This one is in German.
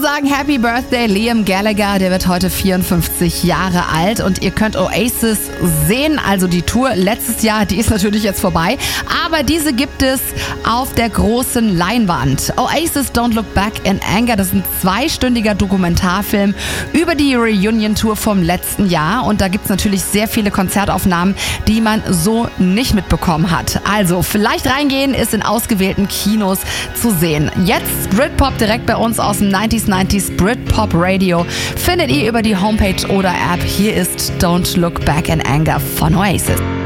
sagen Happy Birthday Liam Gallagher, der wird heute 54 Jahre alt und ihr könnt Oasis sehen, also die Tour letztes Jahr, die ist natürlich jetzt vorbei, aber diese gibt es auf der großen Leinwand. Oasis Don't Look Back in Anger, das ist ein 2-stündiger Dokumentarfilm über die Reunion-Tour vom letzten Jahr und da gibt es natürlich sehr viele Konzertaufnahmen, die man so nicht mitbekommen hat. Also vielleicht reingehen, ist in ausgewählten Kinos zu sehen. Jetzt Britpop direkt bei uns aus dem 90s Britpop Radio findet ihr über die Homepage oder App. Hier ist Don't Look Back in Anger von Oasis.